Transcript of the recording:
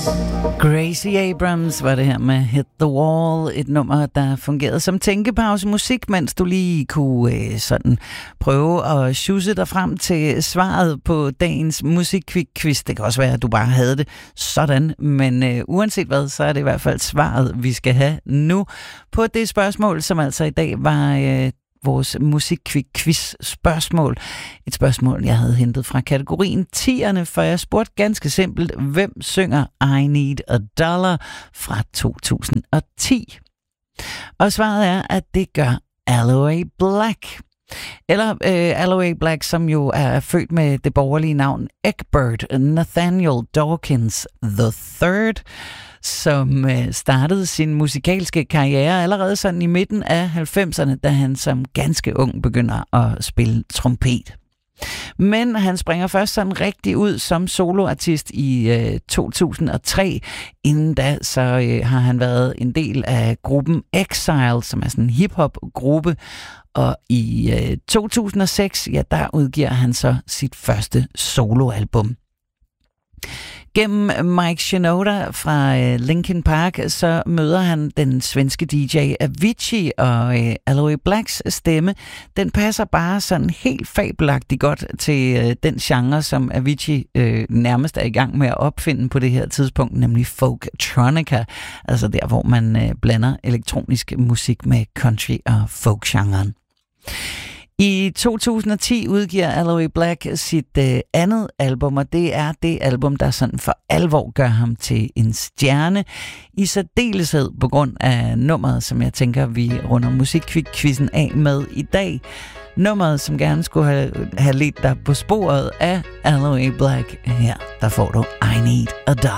Gracie Abrams var det her med Hit the Wall, et nummer, der fungerede som tænkepause musik, mens du lige kunne sådan prøve at sjusse dig frem til svaret på dagens musikquiz. Det kan også være, at du bare havde det sådan, men uanset hvad, så er det i hvert fald svaret, vi skal have nu på det spørgsmål, som altså i dag var vores musikquiz spørgsmål. Et spørgsmål, jeg havde hentet fra kategorien 10'erne, for jeg spurgte ganske simpelt, hvem synger I Need a Dollar fra 2010? Og svaret er, at det gør Aloe Blacc. Eller Aloe Blacc, som jo er født med det borgerlige navn Egbert Nathaniel Dawkins III, som startede sin musikalske karriere allerede sådan i midten af 90'erne, da han som ganske ung begynder at spille trompet. Men han springer først sådan rigtig ud som soloartist i 2003. Inden da så har han været en del af gruppen Exile, som er sådan en hip-hop-gruppe. Og i 2006, ja, der udgiver han så sit første soloalbum. Gennem Mike Shinoda fra Linkin Park, så møder han den svenske DJ Avicii, og Aloe Blaccs stemme, den passer bare sådan helt fabelagtigt godt til den genre, som Avicii nærmest er i gang med at opfinde på det her tidspunkt, nemlig folktronica, altså der, hvor man blander elektronisk musik med country og folk-genren. I 2010 udgiver Aloe Blacc sit andet album, og det er det album, der sådan for alvor gør ham til en stjerne. I særdeleshed på grund af nummeret, som jeg tænker, vi runder musikquizzen af med i dag. Nummeret, som gerne skulle have ledt dig på sporet af Aloe Blacc. Her, der får du I Need a Dollar.